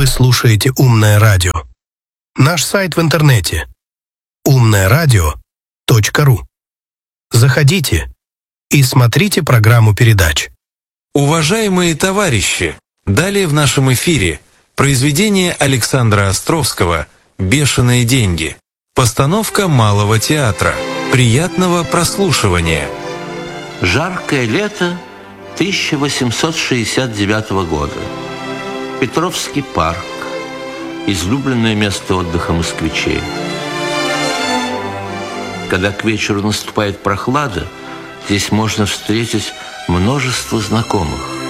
Вы слушаете «Умное радио». Наш сайт в интернете умноерадио.ру. Заходите и смотрите программу передач. Уважаемые товарищи, далее в нашем эфире произведение Александра Островского «Бешеные деньги». Постановка Малого театра. Приятного прослушивания. Жаркое лето 1869 года. Петровский парк. Излюбленное место отдыха москвичей. Когда к вечеру наступает прохлада, здесь можно встретить множество знакомых.